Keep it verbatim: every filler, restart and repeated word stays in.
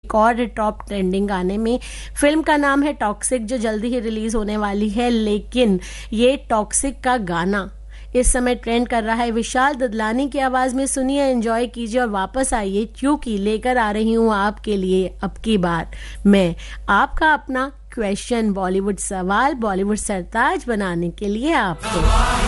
एक और top trending गाने में। फिल्म का नाम है टॉक्सिक, जो जल्दी ही रिलीज होने वाली है, लेकिन ये टॉक्सिक का गाना इस समय ट्रेंड कर रहा है। विशाल ददलानी की आवाज में सुनिए, एंजॉय कीजिए और वापस आइए, क्योंकि लेकर आ रही हूं आपके लिए अब की बार मैं आपका अपना क्वेश्चन, बॉलीवुड सवाल, बॉलीवुड सरताज बनाने के लिए आपको।